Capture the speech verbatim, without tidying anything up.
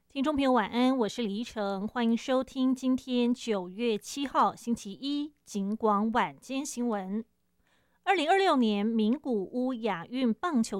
听众朋友晚安，我是李依晨，欢迎收听今天九月七号星期一警广晚间新闻。二零二六年名古屋亚运棒球